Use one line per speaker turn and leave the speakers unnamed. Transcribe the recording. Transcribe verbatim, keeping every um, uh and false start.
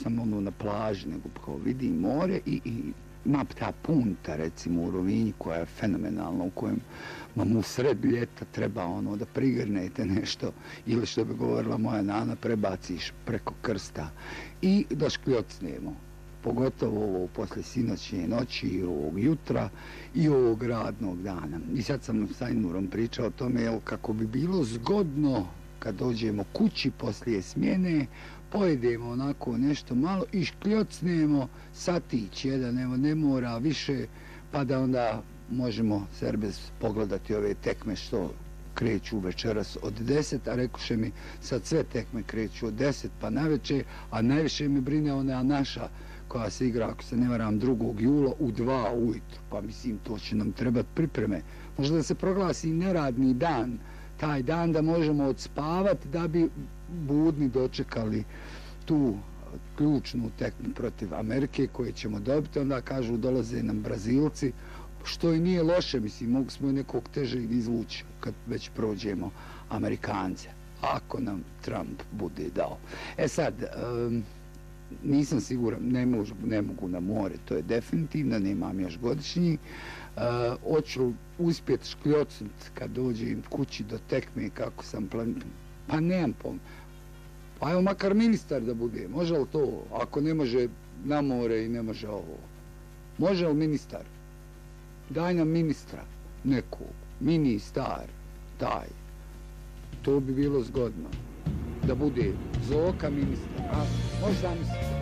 sam ono na plaži, nego kao vidim more i, i ima ta punta, recimo, u Rovinji, koja je fenomenalna, u kojem vam u sred ljeta treba ono da prigrnete nešto, ili što bi govorila moja nana, prebaciš preko krsta i da škljocnemo. Pogotovo ovo posle sinoćnje noći i ovog jutra i ovog radnog dana. I sad sam sa Inurom pričao o tome, jel, kako bi bilo zgodno kad dođemo kući poslije smjene, pojedemo onako nešto malo i škljocnemo satić jedan, evo ne mora više, pa da onda možemo serbez pogledati ove tekme što kreću večeras od deset, a rekuše mi sad sve tekme kreću od deset pa naveče, a najviše mi brine ona naša koja se igra, ako se ne varam, drugog jula u dva ujutru, pa mislim to će nam trebati pripreme. Možda da se proglasi neradni dan, taj dan da možemo odspavati da bi budni dočekali tu ključnu tekmu protiv Amerike koje ćemo dobiti, onda kažu dolaze nam Brazilci, što i nije loše, mislim, mogu smo i nekog teže izvući kad već prođemo Amerikance, ako nam Trump bude dao. E sad, um, nisam siguran, ne, mož, ne mogu na more, to je definitivno, nemam još godišnji. Uh, hoću uspjeti škljocnut kad dođem kući do tekme kako sam planirao. Pa nemam pom. Pa evo makar ministar da bude, može li to? Ako ne može na more i ne može ovo. Može li ministar? Daj nam ministra nekog, mini, star, daj. To bi bilo zgodno. Da bude Zoka ministar, a možda mislim.